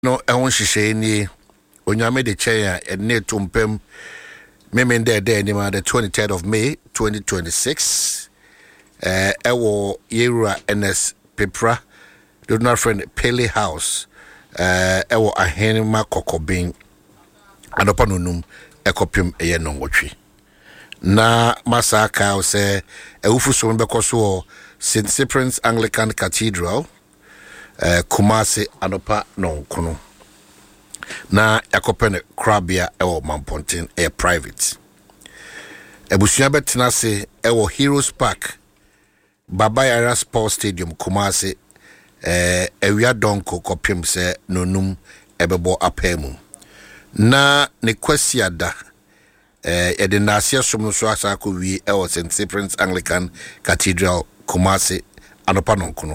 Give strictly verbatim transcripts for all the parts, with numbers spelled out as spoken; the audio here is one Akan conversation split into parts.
no ehon hihye ni onyame de chen and ne tumpem memen there there ni the twenty-third of May twenty twenty-six eh ewo yera N S Pepra do not friend Pele House eh ewo ahenma kokobin anopa nonum ekopim eye nonwotwe na masaka o se ewufu so bekoso Saint Cyprian's Anglican Cathedral Uh, Kumasi anopa nonkono na yakopene krabia ewo Mampontin e private ebusua betena se ewo Heroes Park Baba Yara Sports Stadium Kumasi eh ewia donko kopim se nonum ebebo apemu na ne kwasi ada eh ede na asia som so asako wi ewo Saint Cyprian's Anglican Cathedral Kumasi anopa nonkono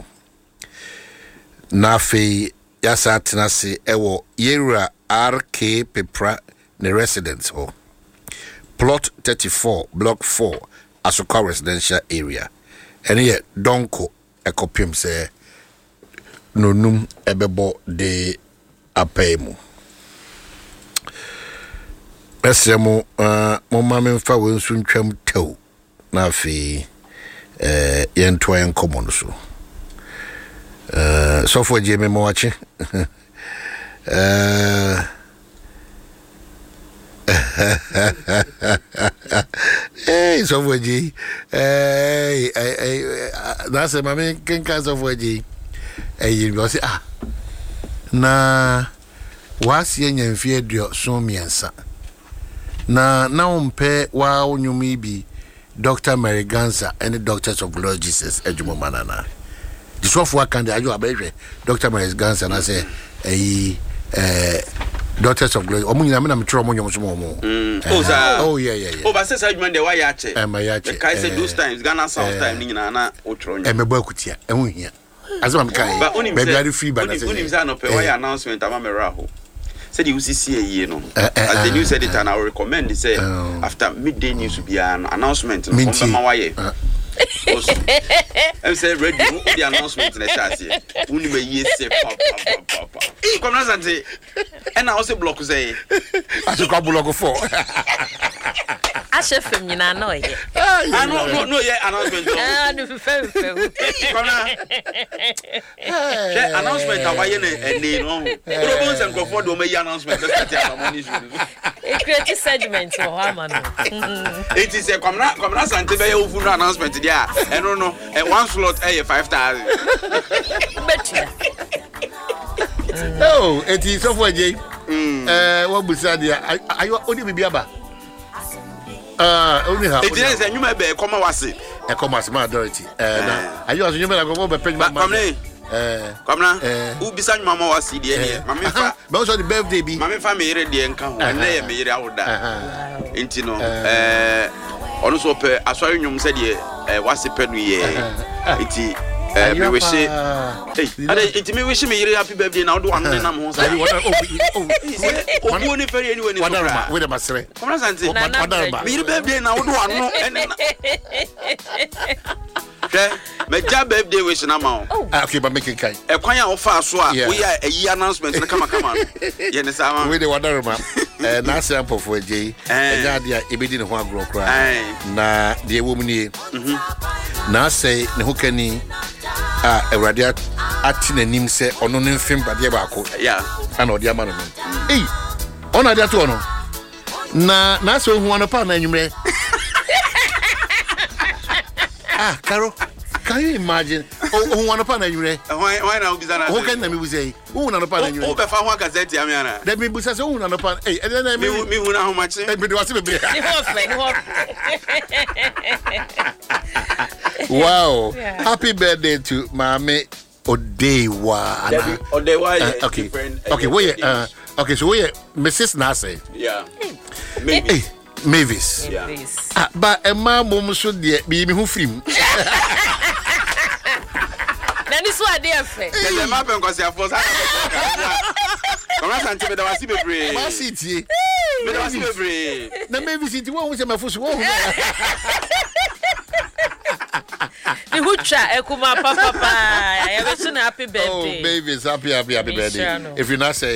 na fe yasa tenase ewo yera R K Pepra ne residence ho plot thirty-four block four Asoka residential area ene ye donko ekopim se nonum ebebo de apemu esemo uh, mo mama mfa wonsu ntwam tew na fe eh yento en common so Uh, so for Jimmy Moachi. uh, hey, so for G. Hey, hey, that's a mammy can cast of G. Hey, you go say, ah, na was yen and feared your so me answer. Na now umpe wow, you may be Doctor Mary Gansa and the Doctors of Lord Jesus, Ejumo Manana. The software can do a baby. Doctor Maris Gans and I say, eh, Daughters of Glory. Oh, I'm trauma. Oh, yeah, yeah. Oh, but says I mean the way I check. And my yacht. I said those times, Ghana South time, Nina, Otron. And my book here. And we here. As I'm kind. But only very free, but I not pay announcement. I'm a Raho. Said you see a year, no. As the news editor, and I recommend it. Say after midday news to be an announcement from my way. I'm saying ready the announcement in the chassis. Only way yes say papa papa. Come on Santi. And I also block say I took a block of four. I chef him you know. I no no no yeah announcement. Ah no fair fair. Come on. The announcement away and they no. Probons and go for do my announcement that start money a creative segment for Haman. It is a come come na Santi be ofu announcement. Yeah, I don't know. And one slot, eh, five thousand. No, it is software J. Eh, what was that? Are you only be aba? Uh, only how? It is a new member. Come on, was it? A commerce majority. Eh, are you as you member go be Come on. Eh, come now. Who beside Mama was C D N? Mamma, but also the birthday be. Mamma family ready and come. And they made out that. Intino. Eh. Also, as I knew, said, "Eh, what's the pen we it eh, me wish it. Hey, it me wish me happy birthday now. Do one and I'm home. Oh, oh, only for anyone. Wait a minute, come on, Santi. Me birthday now. Do one and my job birthday wish na ma. Okay, but make it kind. E kwan ya ofa so a we are a year announcement na kama kama. Ye ne sama. We dey wonder ma. Eh na sample for J. E ja dia e be di ne ho agro kra. Na de wo mu ni. Mhm. Na say ne ho kani a Ewrade ati nanim se ono ne mfim bade ba ko. Yeah. Ana odi ama no. Eh. Ona dia to ono. Na na so hu ano pa na anwumre. Ah, Carol, can you imagine? Oh, who want to pan you? Why, why now? Who can let me say? Who want to pan you? Oh, if I want to say, Amiana. Let me say, who want to pan? Hey, and then I mean, me, how much? Let me do wow. Yeah. Happy birthday to Mame Odewa. Odewa, uh, okay. Okay, wait, uh, okay, so we Missus Nase. Yeah. Maybe. Hey. Mavis. Yeah. Ah, but a man mom should be me who film. Then this one dear friend. The map and cause your force. Come on, Santi, but I see me free. My city. But I see me free. The Mavis city won't say my first one. The Hucha, Ekuma Papa. I have a happy birthday. Oh, Mavis, happy, happy, happy birthday. If you not say